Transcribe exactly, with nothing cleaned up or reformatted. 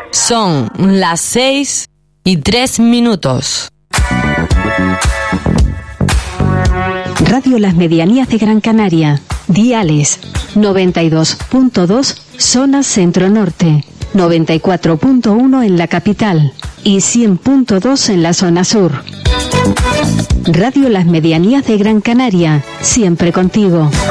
Son las seis y tres minutos. Radio Las Medianías de Gran Canaria. Diales noventa y dos punto dos zona centro-norte, noventa y cuatro punto uno en la capital y cien punto dos en la zona sur. Radio Las Medianías de Gran Canaria, siempre contigo.